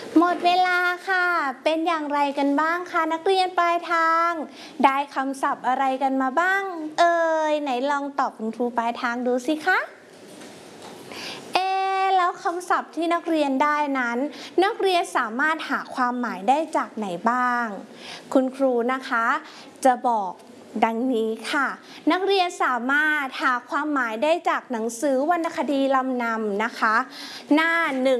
หมดเวลาค่ะเป็นอย่างไรกันบ้างคะนักเรียนปลายทางได้คำศัพท์อะไรกันมาบ้างไหนลองตอบคุณครูปลายทางดูสิคะแล้วคำศัพท์ที่นักเรียนได้นั้นนักเรียนสามารถหาความหมายได้จากไหนบ้างคุณครูนะคะจะบอกดังนี้ค่ะนักเรียนสามารถหาความหมายได้จากหนังสือวรรณคดีลำนำนะคะหน้า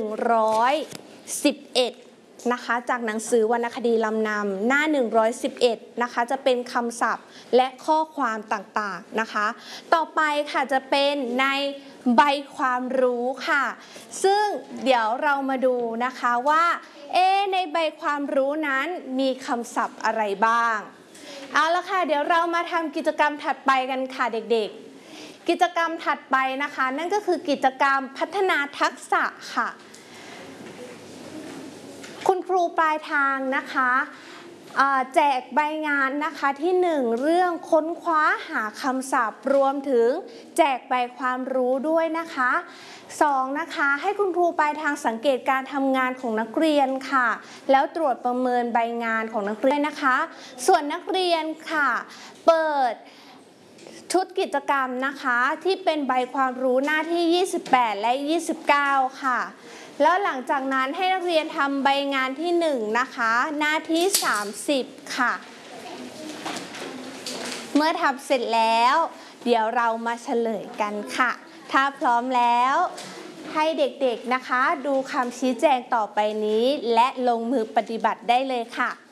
111นะคะจากหนังสือวรรณคดีลำนำหน้า111นะคะจะเป็นคำศัพท์และข้อความต่างๆนะคะต่อไปค่ะจะเป็นในใบความรู้ค่ะซึ่งเดี๋ยวเรามาดูนะคะว่าในใบความรู้นั้นมีคำศัพท์อะไรบ้างเอาละค่ะเดี๋ยวเรามาทำกิจกรรมถัดไปกันค่ะเด็กๆกิจกรรมถัดไปนะคะนั่นก็คือกิจกรรมพัฒนาทักษะค่ะคุณครูปลายทางนะคะแจกใบงานนะคะที่1เรื่องค้นคว้าหาคำศัพท์รวมถึงแจกใบความรู้ด้วยนะคะ2นะคะให้คุณครูปลายทางสังเกตการทำงานของนักเรียนค่ะแล้วตรวจประเมินใบงานของนักเรียนนะคะส่วนนักเรียนค่ะเปิดชุดกิจกรรมนะคะที่เป็นใบความรู้หน้าที่28และ29ค่ะแล้วหลังจากนั้นให้นักเรียนทำใบงานที่1นะคะหน้าที่30ค่ะเมื่อทำเสร็จแล้วเดี๋ยวเรามาเฉลยกันค่ะถ้าพร้อมแล้วให้เด็กๆนะคะดูคำชี้แจงต่อไปนี้และลงมือปฏิบัติได้เลยค่ะ